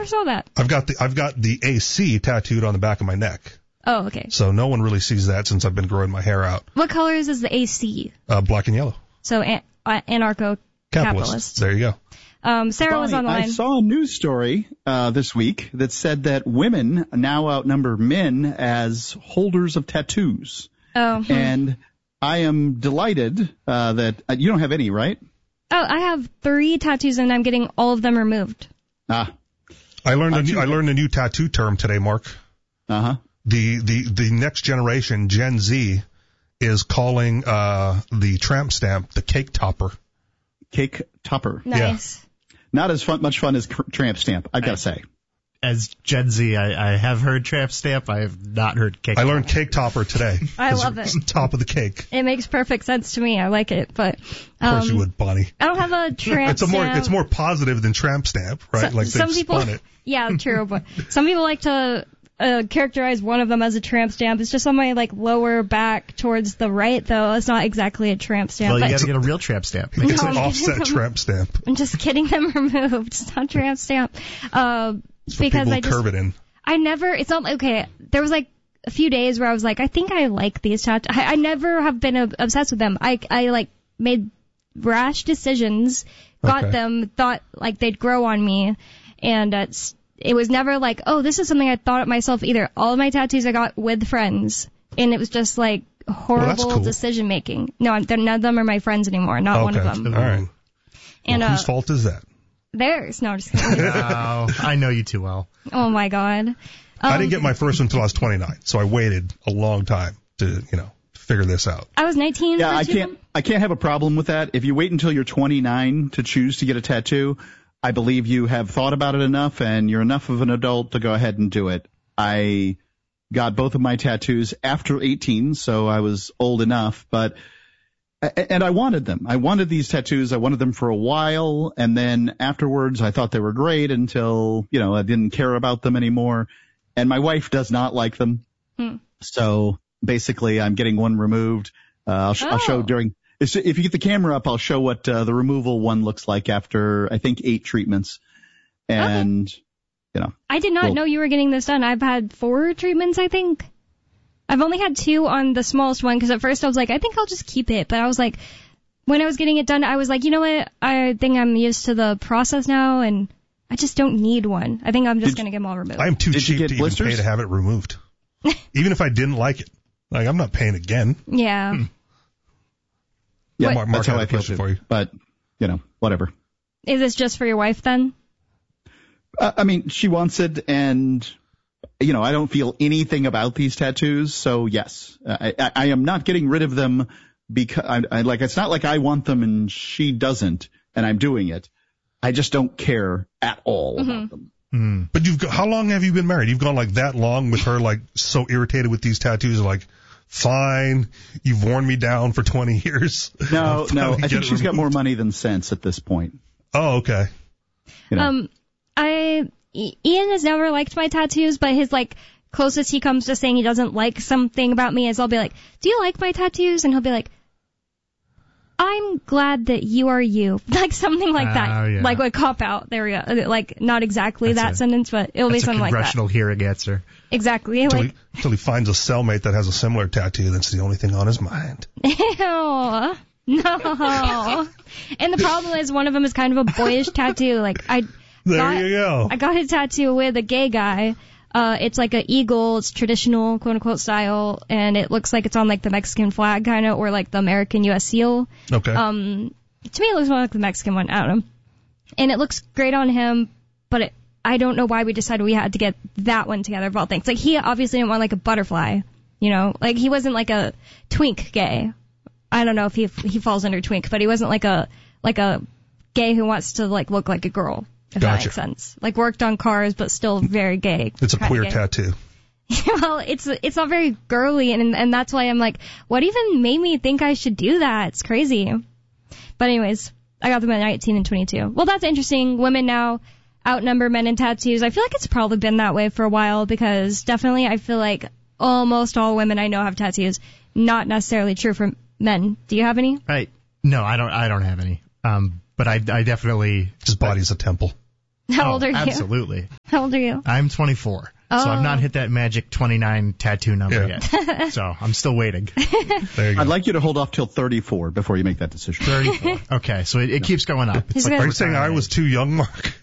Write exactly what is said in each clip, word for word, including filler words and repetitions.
never saw that. I've got the I've got the A C tattooed on the back of my neck. Oh, okay. So no one really sees that since I've been growing my hair out. What colors is the A C? Uh, black and yellow. So an- uh, anarcho-capitalist. There you go. Um, Sarah Bonnie, was on the line. I saw a news story uh, this week that said that women now outnumber men as holders of tattoos. Oh. Hmm. And I am delighted uh, that uh, you don't have any, right? Oh, I have three tattoos and I'm getting all of them removed. Ah. I learned a new, I learned a new tattoo term today, Mark. Uh-huh. The the the next generation, Gen Z, is calling uh the tramp stamp the cake topper. Cake topper. Nice. Yeah. Not as fun, much fun as cr- tramp stamp, I've got to say. As Gen Z, I, I have heard tramp stamp. I have not heard cake I topper. learned cake topper today. I love it. Top of the cake. It makes perfect sense to me. I like it, but um, Of course you would, Bonnie. I don't have a tramp It's a more stamp. it's more positive than tramp stamp, right? So, like some they've people, spun it. Yeah, true. But some people like to uh, characterize one of them as a tramp stamp. It's just on my like lower back towards the right, though. It's not exactly a tramp stamp. Well, you but got to get a real tramp stamp. It's No, an I'm offset getting tramp stamp. I'm just getting them removed. It's not tramp stamp. Uh, It's for because people I who just, curve it in. I never, it's not, okay, there was like a few days where I was like, I think I like these tattoos. I, I never have been uh, obsessed with them. I, I like made rash decisions, got Okay. them, thought like they'd grow on me, and uh, it's, it was never like, oh, this is something I thought of myself either. All of my tattoos I got with friends, and it was just like horrible cool. decision making. No, I'm, none of them are my friends anymore, not Okay. one of them. All right. And Well, uh, whose fault is that? theirs. No, I'm just kidding. Oh, I know you too well. Oh my god. Um, I didn't get my first one until I was twenty-nine, so I waited a long time to, you know, figure this out. I was nineteen. Yeah, for I two can't. I can't have a problem with that. If you wait until you're twenty-nine to choose to get a tattoo, I believe you have thought about it enough and you're enough of an adult to go ahead and do it. I got both of my tattoos after eighteen, so I was old enough, but and I wanted them. I wanted these tattoos. I wanted them for a while, and then afterwards I thought they were great until, you know, I didn't care about them anymore. And my wife does not like them. Hmm. So basically I'm getting one removed. Uh, I'll, sh- Oh. I'll show during, if you get the camera up, I'll show what uh, the removal one looks like after, I think, eight treatments. And, okay. you know. I did not cool. know you were getting this done. I've had four treatments, I think. I've only had two on the smallest one because at first I was like, I think I'll just keep it. But I was like, when I was getting it done, I was like, you know what? I think I'm used to the process now, and I just don't need one. I think I'm just going to get them all removed. I am too Did you cheap get to blisters? even pay to have it removed. Even if I didn't like it. Like, I'm not paying again. Yeah. Hmm. Yeah, What- Mark, Mark that's how had a I feel question too. for you. But, you know, whatever. Is this just for your wife then? Uh, I mean, she wants it, and, you know, I don't feel anything about these tattoos, so yes. I, I, I am not getting rid of them because, I, I, like, it's not like I want them and she doesn't, and I'm doing it. I just don't care at all Mm-hmm. about them. Mm. But you've got, how long have you been married? You've gone like that long with her, like so irritated with these tattoos, like, fine, you've worn me down for twenty years. No, I'll no, finally I get think it she's got removed. more money than sense at this point. Oh, okay. You know. Um, I I- Ian has never liked my tattoos, but his like closest he comes to saying he doesn't like something about me is I'll be like, do you like my tattoos? And he'll be like, I'm glad that you are you. Like something like that. Oh, yeah. Like a cop out. There we go. Like not exactly That's that a- sentence, but it'll be That's a something like that. congressional hearing answer. Exactly. Until, Like, he, until he finds a cellmate that has a similar tattoo, that's the only thing on his mind. ew. No. And the problem is one of them is kind of a boyish tattoo. Like I There got, you go. I got a tattoo with a gay guy. Uh, it's like an eagle. It's traditional, quote unquote, style, and it looks like it's on like the Mexican flag, kind of, or like the American U S seal. Okay. Um, to me, it looks more like the Mexican one. I don't know. And it looks great on him, but it, I don't know why we decided we had to get that one together of all things. Like he obviously didn't want like a butterfly, you know, like he wasn't like a twink gay. I don't know if he he falls under twink, but he wasn't like a like a gay who wants to like look like a girl. If that Gotcha. makes sense. Like worked on cars, but still very gay. It's a kinda queer gay. tattoo. Well, it's it's not very girly, and and that's why I'm like, what even made me think I should do that? It's crazy. But anyways, I got them at nineteen and twenty-two. Well, that's interesting. Women now outnumber men in tattoos. I feel like it's probably been that way for a while because definitely I feel like almost all women I know have tattoos. Not necessarily true for men. Do you have any? Right. No, I don't. I don't have any. Um, but I, I definitely. His body's a temple. How Oh, old are you? Absolutely. How old are you? I'm twenty-four. So Oh. I've not hit that magic twenty-nine tattoo number Yeah. yet. So I'm still waiting. There you go. I'd like you to hold off till thirty-four before you make that decision. thirty-four. Okay, so it, it keeps going up. It's He's like gonna- Are you saying I was too young, Mark,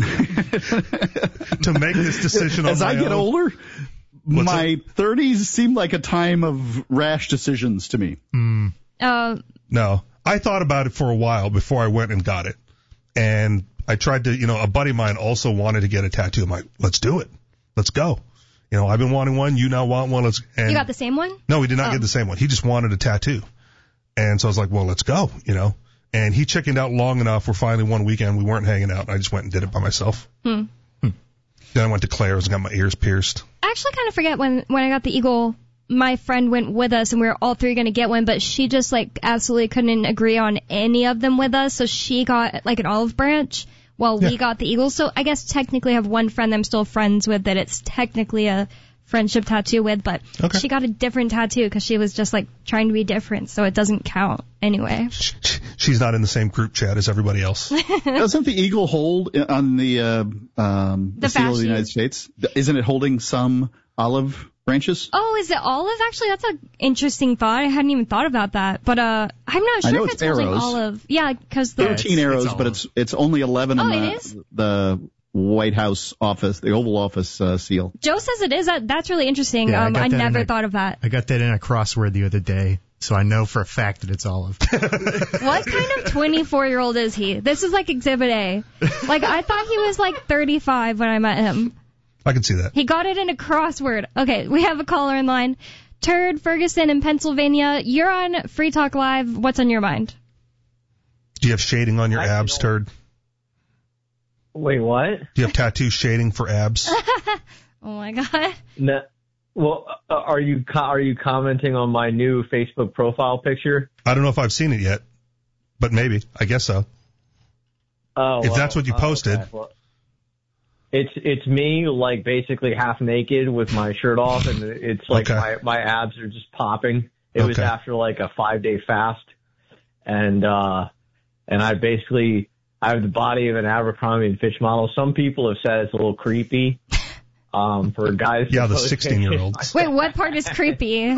to make this decision on As my I get own? older, What's my thirties seem like a time of rash decisions to me. Uh, No, I thought about it for a while before I went and got it, and I tried to. You know, a buddy of mine also wanted to get a tattoo. I'm like, let's do it. Let's go. You know, I've been wanting one. You now want one. Let's. And you got the same one? No, we did not Oh. get the same one. He just wanted a tattoo. And so I was like, well, let's go, you know. And he chickened out long enough where finally one weekend we weren't hanging out. I just went and did it by myself. Hmm. Then I went to Claire's and got my ears pierced. I actually kind of forget when when I got the Eagle, my friend went with us and we were all three going to get one, but she just like absolutely couldn't agree on any of them with us, so she got like an olive branch while we Yeah. got the Eagle. So I guess technically I have one friend that I'm still friends with that it's technically a friendship tattoo with, but Okay. she got a different tattoo because she was just like trying to be different, so it doesn't count anyway. Sh- sh- She's not in the same group chat as everybody else. Doesn't the eagle hold on the uh, um, The the seal of the fascie. United States? Isn't it holding some olive branches? Oh, is it olive? Actually, that's an interesting thought. I hadn't even thought about that. But uh, I'm not I sure know if it's it's holding arrows. olive. Yeah, because the Thirteen it's- arrows, it's but olive. it's it's only eleven Oh, on it the, is? the White House office, the Oval Office uh, seal. Joe says it is. That that's really interesting. Yeah, I um, got I that in never a- thought of that. I got that in a crossword the other day, so I know for a fact that it's olive. What kind of twenty-four year old is he? This is like Exhibit A. Like I thought he was like thirty-five when I met him. I can see that. He got it in a crossword. Okay, we have a caller in line. Turd Ferguson in Pennsylvania. You're on Free Talk Live. What's on your mind? Do you have shading on your I abs, don't- turd? Wait, what? Do you have tattoo shading for abs? Oh my god. No, well, uh, are you co- are you commenting on my new Facebook profile picture? I don't know if I've seen it yet, but maybe. I guess so. Oh, If well, that's what you oh, posted. okay. Well, it's it's me like basically half naked with my shirt off, and it's like Okay. my my abs are just popping. It was Okay. after like a five day fast, and uh, and I basically I have the body of an Abercrombie and Fitch model. Some people have said it's a little creepy. Um, for guys. to Yeah, the post sixteen-year-olds. pictures. Wait, what part is creepy?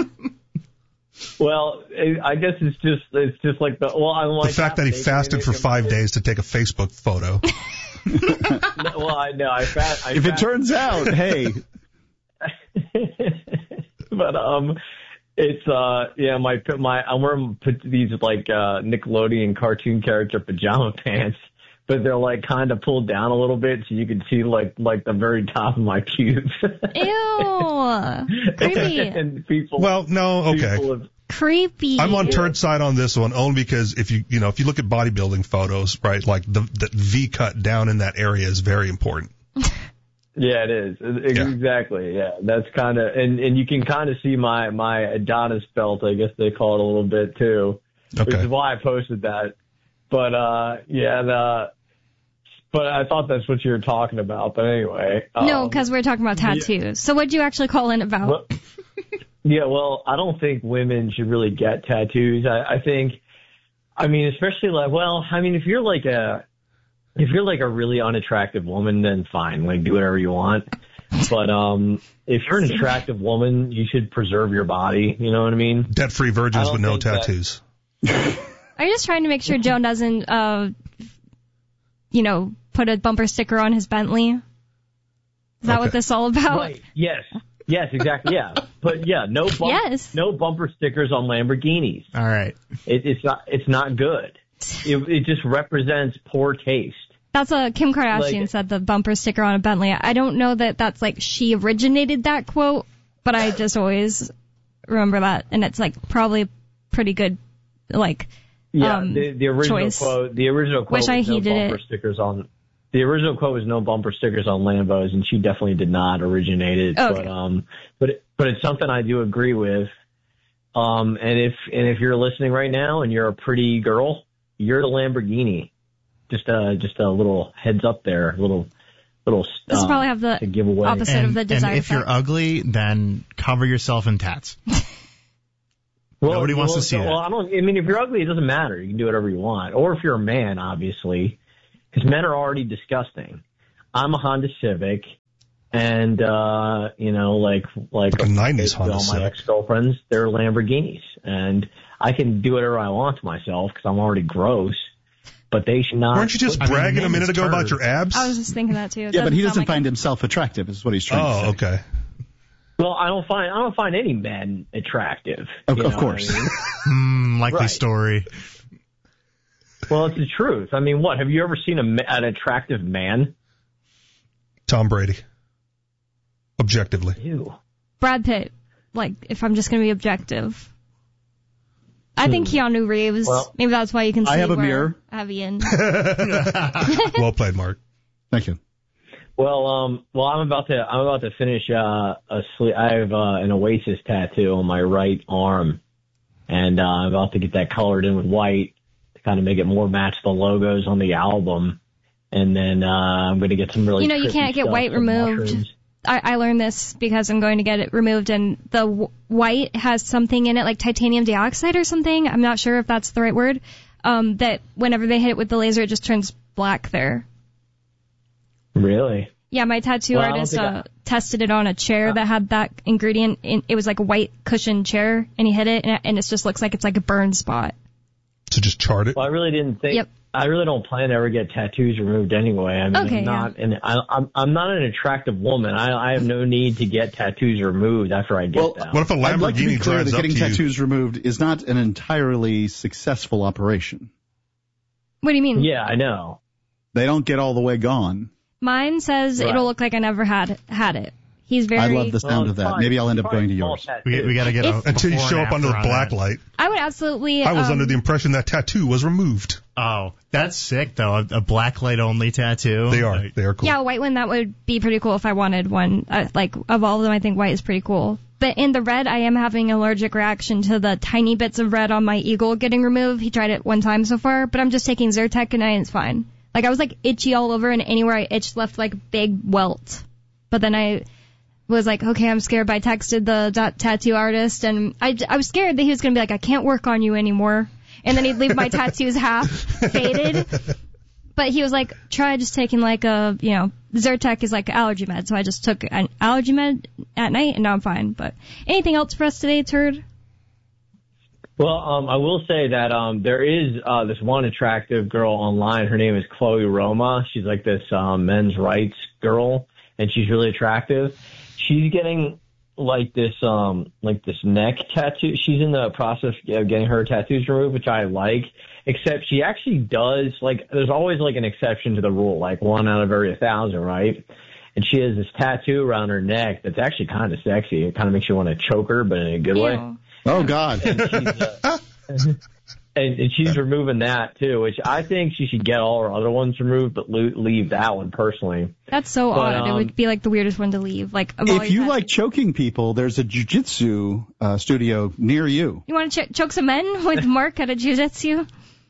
Well, it, I guess it's just it's just like the well, I'm like The fact that he half-naked, fasted for maybe five I'm- days to take a Facebook photo. No, well, I know I fast. I If it fast- turns out, hey, but um, it's uh yeah my my I'm wearing put these like uh Nickelodeon cartoon character pajama pants, but they're like kind of pulled down a little bit so you can see like like the very top of my pubes. Ew. Creepy. and people. Well, no, okay. People have, Creepy. I'm on turd side on this one only because if you you know if you look at bodybuilding photos, right, like the the V cut down in that area is very important. yeah, it is It- Yeah. exactly. Yeah, that's kind of and and you can kind of see my my Adonis belt. I guess they call it a little bit too, which Okay. is why I posted that. But uh, yeah, the. But I thought that's what you were talking about. But anyway. No, um, because we're talking about tattoos. So what'd you actually call in about? Well, yeah, well, I don't think women should really get tattoos. I, I think, I mean, especially like, well, I mean, if you're like a, if you're like a really unattractive woman, then fine, like do whatever you want. But um, if you're an attractive woman, you should preserve your body. You know what I mean? Debt-free I virgins don't with no think that- tattoos. Are you just trying to make sure Joe doesn't, uh, you know, put a bumper sticker on his Bentley? Is that what Okay. this is all about? Right. Yes. Yes. Exactly. Yeah. But yeah, no bump, Yes. no bumper stickers on Lamborghinis. All right. It, it's not. It's not good. It, it just represents poor taste. That's what Kim Kardashian Like- said, the bumper sticker on a Bentley. I don't know that that's like she originated that quote, but I just always remember that. And it's like probably pretty good, like, Yeah, um, the, the original choice. quote. The original quote Wish I was no heeded bumper it. stickers on. The original quote was no bumper stickers on Lambos, and she definitely did not originate it. Okay. But um, but it, but it's something I do agree with. Um, and if and if you're listening right now and you're a pretty girl, you're the Lamborghini. Just a just a little heads up there, a little little. This will uh, probably have the to give away. opposite And, of the and desired if you're effect. ugly, then cover yourself in tats. Well, Nobody wants well, to see well, that. I don't. I mean, if you're ugly, it doesn't matter. You can do whatever you want. Or if you're a man, obviously, because men are already disgusting. I'm a Honda Civic, and uh, you know, like like, Like a nineties basically Honda all my Civic. ex-girlfriends, they're Lamborghinis, and I can do whatever I want to myself because I'm already gross. But they should not. Weren't you just I mean, bragging the a minute name is ago about Turd. your abs? I was just thinking that too. Yeah, but he sound doesn't like find it. himself attractive, is what he's trying to Oh, say. okay. Well, I don't find I don't find any men attractive. Of- you of know course. what I mean? Hmm, likely Right. story. Well, it's the truth. I mean, what have you ever seen a, ma- an attractive man? Tom Brady. Objectively. Ew. Brad Pitt. Like, if I'm just gonna be objective. I think Keanu Reeves. Well, maybe that's why you can see I have a where mirror. I have Ian. Well played, Mark. Thank you. Well, um, well, I'm about to I'm about to finish uh, a sleep. I have uh, an Oasis tattoo on my right arm, and uh, I'm about to get that colored in with white to kind of make it more match the logos on the album. And then uh, I'm going to get some really. You know, you trippy can't get stuff, white some removed. mushrooms. I, I learned this because I'm going to get it removed, and the w- white has something in it, like titanium dioxide or something. I'm not sure if that's the right word. Um, that whenever they hit it with the laser, it just turns black there. Really? Yeah, my tattoo Well, I don't artist think I- uh, tested it on a chair that had that ingredient. In, it was like a white cushion chair, and he hit it, and, and it just looks like it's like a burn spot. To just chart it. Well, I really didn't think. Yep. I really don't plan to ever get tattoos removed anyway. I mean, Okay, I'm not, and I, I'm I'm not an attractive woman. I I have no need to get tattoos removed after I get Well, them. What if a I'd like to be Lamborghini clear drives that up getting to you? tattoos removed is not an entirely successful operation. What do you mean? Yeah, I know. They don't get all the way gone. Mine says Right. it'll look like I never had had it. He's very. I love the sound Well, of that. fine. Maybe I'll end up Fine, going to small yours. tattoo. We, we got to get a If- Until you before show and up under the after on black that. light. I would absolutely. I was um, under the impression that tattoo was removed. Oh, that's sick though. A, a black light only tattoo. They are. Like, They are cool. Yeah, a white one, that would be pretty cool if I wanted one. Uh, like, of all of them, I think white is pretty cool. But in the red, I am having an allergic reaction to the tiny bits of red on my eagle getting removed. He tried it one time so far, but I'm just taking Zyrtec and I, it's fine. Like, I was like itchy all over, and anywhere I itched left like big welt. But then I was like, okay, I'm scared, but I texted the dot tattoo artist, and I, I was scared that he was going to be like, I can't work on you anymore. And then he'd leave my tattoos half faded. But he was like, try just taking like a, you know, Zyrtec is like allergy med. So I just took an allergy med at night, and now I'm fine. But anything else for us today, Turd? Well, um, I will say that um, there is uh, this one attractive girl online. Her name is Chloe Roma. She's like this um, men's rights girl, and she's really attractive. She's getting like this um, like this neck tattoo. She's in the process of getting her tattoos removed, which I like. Except she actually does, like, there's always like an exception to the rule, like one out of every a thousand, right? And she has this tattoo around her neck that's actually kind of sexy. It kind of makes you want to choke her, but in a good way. Ew. Oh, God. And she's, uh, and, and she's removing that too, which I think she should get all her other ones removed, but lo- leave that one personally. That's so But, odd. It um, would be like the weirdest one to leave. Like, of all If your you tat- like choking people, there's a jiu-jitsu uh, studio near you. You want to ch- choke some men with Mark at a jiu-jitsu?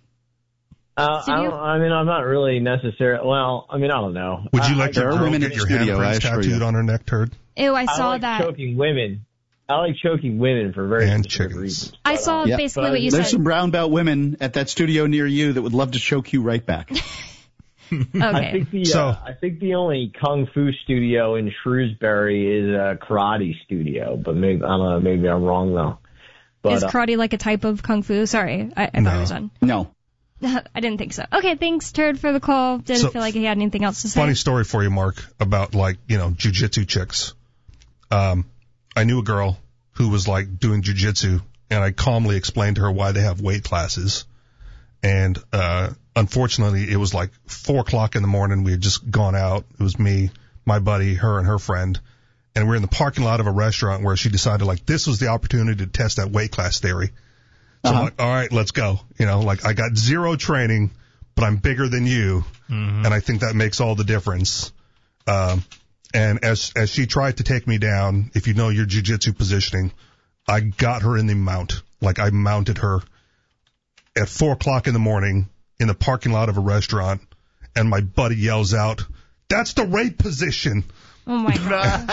Uh, I, don't, I mean, I'm not really necessarily. Well, I mean, I don't know. Would you I, let I, your there are girl women get in the your studio, I handprints assure tattooed you. on her neck, Turd? Ew, I I saw like that. choking women. I like choking women for very And specific chickens. reasons. I But, saw um, Yeah. basically But what you There's said. some brown belt women at that studio near you that would love to choke you right back. I Okay. think the So- uh, I think the only kung fu studio in Shrewsbury is a karate studio, but maybe I don't know. Maybe I'm wrong though. But Is uh, karate like a type of kung fu? Sorry, I, I thought No. it was on. No. I didn't think so. Okay, thanks, Turd, for the call. Didn't So, feel like he had anything else to say. Funny story for you, Mark, about like, you know, jujitsu chicks. Um, I knew a girl who was like doing jujitsu, and I calmly explained to her why they have weight classes. And, uh, unfortunately it was like four o'clock in the morning. We had just gone out. It was me, my buddy, her and her friend. And we we're in the parking lot of a restaurant where she decided like this was the opportunity to test that weight class theory. So Uh-huh. I'm like, all right, let's go. You know, like I got zero training, but I'm bigger than you. mhm. And I think that makes all the difference. Um, and as, as she tried to take me down, if you know your jiu-jitsu positioning, I got her in the mount. Like I mounted her at four o'clock in the morning in the parking lot of a restaurant, and my buddy yells out, "That's the rape position." Oh my god.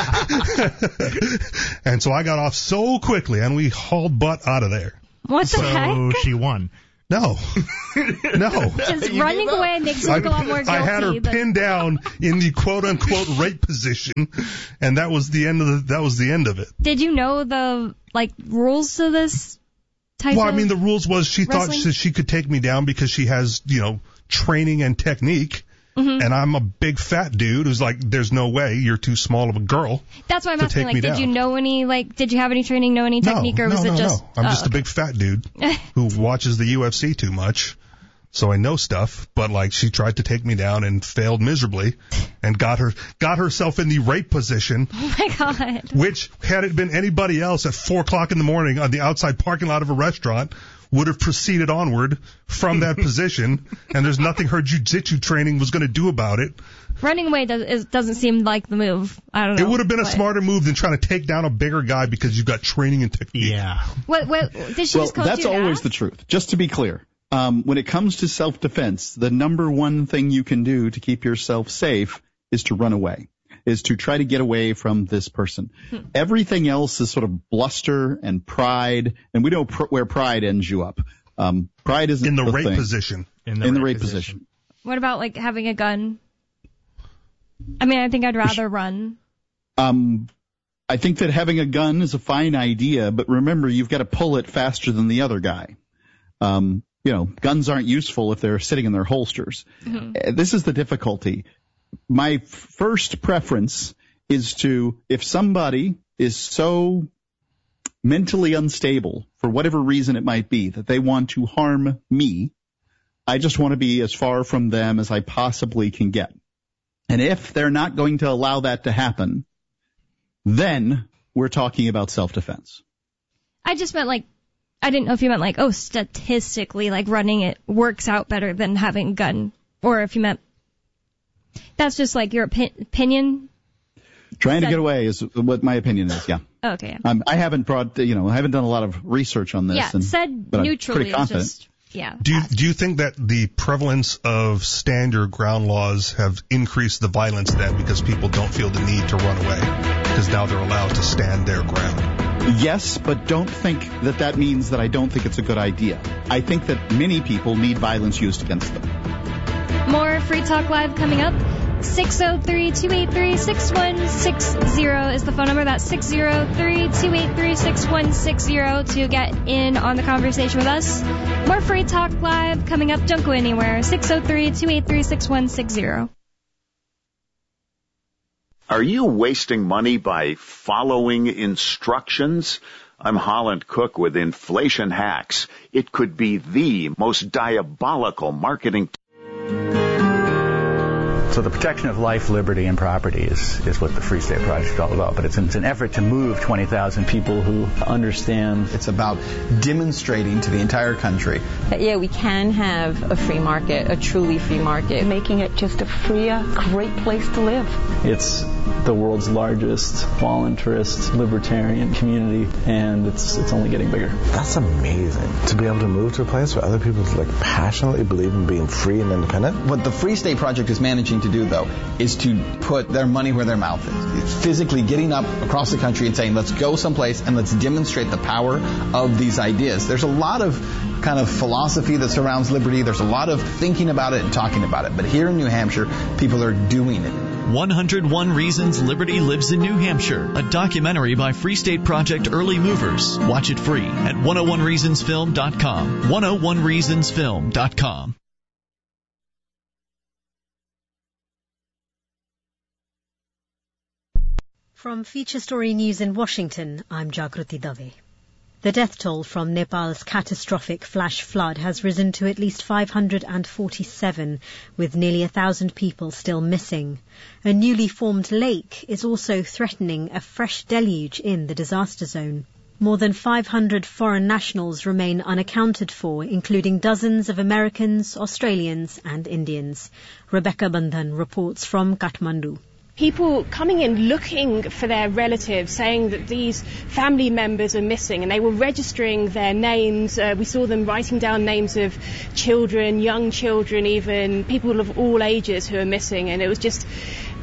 And so I got off so quickly, and we hauled butt out of there. What the So heck? she won. No. No. Just running away makes you look a lot more guilty. I had her but... pinned down in the quote unquote rape position, and that was the end of the, that was the end of it. Did you know the, like, rules to this type well, of I mean, the rules was she wrestling? thought she, she could take me down because she has, you know, training and technique. Mm-hmm. And I'm a big fat dude who's like, there's no way, you're too small of a girl. That's why I'm to asking, take like, me did down. you know any, like, did you have any training, know any technique, no, or was no, it no, just... No, I'm oh, just okay. a big fat dude who watches the U F C too much. So I know stuff, but like she tried to take me down and failed miserably and got her, got herself in the rape position. Oh my God. Which, had it been anybody else at four o'clock in the morning on the outside parking lot of a restaurant, would have proceeded onward from that position, and there's nothing her jiu-jitsu training was going to do about it. Running away does, is, doesn't seem like the move. I don't know. It would have been a what? smarter move than trying to take down a bigger guy because you've got training and technique. Yeah. What, what, did she well, just coach that's you to always ask? the truth. Just to be clear, um, when it comes to self-defense, the number one thing you can do to keep yourself safe is to run away, is to try to get away from this person. Hmm. Everything else is sort of bluster and pride, and we know pr- where pride ends you up. Um, pride isn't in the, the rape thing. position. In the, in rape, the rape position. position. What about, like, having a gun? I mean, I think I'd rather run. Um, I think that having a gun is a fine idea, but remember, you've got to pull it faster than the other guy. Um, you know, guns aren't useful if they're sitting in their holsters. Mm-hmm. Uh, this is the difficulty. My f- first preference is to, if somebody is so mentally unstable, for whatever reason it might be, that they want to harm me, I just want to be as far from them as I possibly can get. And if they're not going to allow that to happen, then we're talking about self-defense. I just meant, like, I didn't know if you meant, like, oh, statistically, like, running it works out better than having a gun. Or if you meant, that's just, like, your opi- opinion. Trying that- to get away is what my opinion is, yeah. Okay. Um, I haven't brought, you know, I haven't done a lot of research on this. Yeah, and, said but I'm neutrally. pretty confident. Just, yeah. Do you, do you think that the prevalence of stand your ground laws have increased the violence then because people don't feel the need to run away because now they're allowed to stand their ground? Yes, but don't think that that means that I don't think it's a good idea. I think that many people need violence used against them. More Free Talk Live coming up. six oh three, two eight three, six one six zero is the phone number. That's six oh three, two eight three, six one six zero to get in on the conversation with us. More Free Talk Live coming up. Don't go anywhere. six oh three, two eight three, six one six zero. Are you wasting money by following instructions? I'm Holland Cook with Inflation Hacks. It could be the most diabolical marketing. So the protection of life, liberty, and property is, is what the Free State Project is all about. But it's an, it's an effort to move twenty thousand people who understand. It's about demonstrating to the entire country that, yeah, we can have a free market, a truly free market. Making it just a freer, great place to live. It's the world's largest voluntarist libertarian community, and it's it's only getting bigger. That's amazing. To be able to move to a place where other people like passionately believe in being free and independent. What the Free State Project is managing to do, though, is to put their money where their mouth is. It's physically getting up across the country and saying, let's go someplace and let's demonstrate the power of these ideas. There's a lot of kind of philosophy that surrounds liberty. There's a lot of thinking about it and talking about it. But here in New Hampshire, people are doing it. one hundred one Reasons Liberty Lives in New Hampshire, a documentary by Free State Project Early Movers. Watch it free at one oh one reasons film dot com. one oh one reasons film dot com. From Feature Story News in Washington, I'm Jagruti Dave. The death toll from Nepal's catastrophic flash flood has risen to at least five hundred forty-seven, with nearly a thousand people still missing. A newly formed lake is also threatening a fresh deluge in the disaster zone. More than five hundred foreign nationals remain unaccounted for, including dozens of Americans, Australians and Indians. Rebecca Bandhan reports from Kathmandu. People coming in looking for their relatives, saying that these family members are missing, and they were registering their names. Uh, we saw them writing down names of children, young children even, people of all ages who are missing, and it was just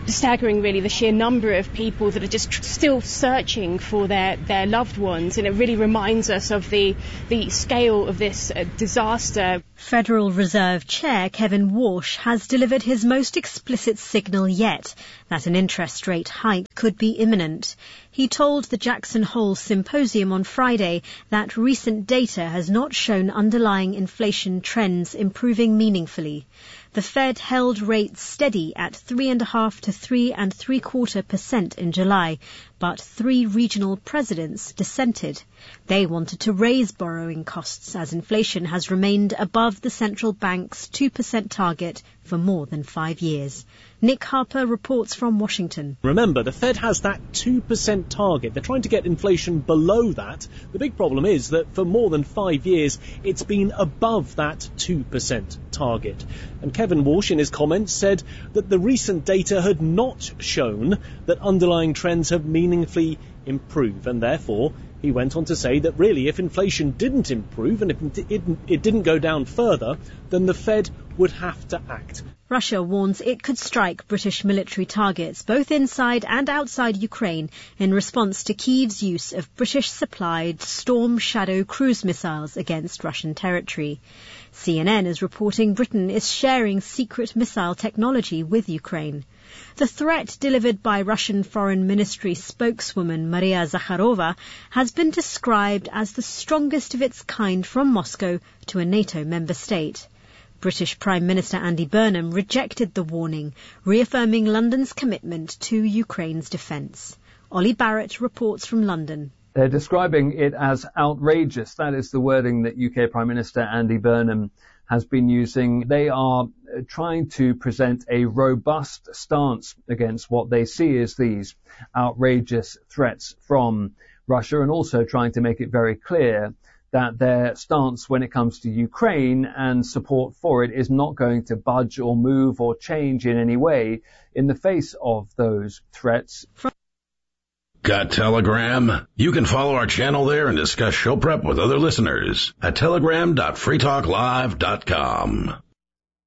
staggering, really, the sheer number of people that are just tr- still searching for their, their loved ones. And it really reminds us of the, the scale of this uh, disaster. Federal Reserve Chair Kevin Warsh has delivered his most explicit signal yet that an interest rate hike could be imminent. He told the Jackson Hole Symposium on Friday that recent data has not shown underlying inflation trends improving meaningfully. The Fed held rates steady at three and a half to three and three quarter percent in July, but three regional presidents dissented. They wanted to raise borrowing costs as inflation has remained above the central bank's two percent target for more than five years. Nick Harper reports from Washington. Remember, the Fed has that two percent target. They're trying to get inflation below that. The big problem is that for more than five years, it's been above that two percent target. And Kevin Warsh, in his comments, said that the recent data had not shown that underlying trends have meaningfully improved, and therefore he went on to say that really if inflation didn't improve and if it, it didn't go down further, then the Fed would have to act. Russia warns it could strike British military targets both inside and outside Ukraine in response to Kyiv's use of British-supplied Storm Shadow cruise missiles against Russian territory. C N N is reporting Britain is sharing secret missile technology with Ukraine. The threat delivered by Russian Foreign Ministry spokeswoman Maria Zakharova has been described as the strongest of its kind from Moscow to a NATO member state. British Prime Minister Andy Burnham rejected the warning, reaffirming London's commitment to Ukraine's defence. Ollie Barrett reports from London. They're describing it as outrageous. That is the wording that U K Prime Minister Andy Burnham has been using. They are trying to present a robust stance against what they see as these outrageous threats from Russia, and also trying to make it very clear that their stance when it comes to Ukraine and support for it is not going to budge or move or change in any way in the face of those threats. Got Telegram? You can follow our channel there and discuss show prep with other listeners at telegram dot free talk live dot com.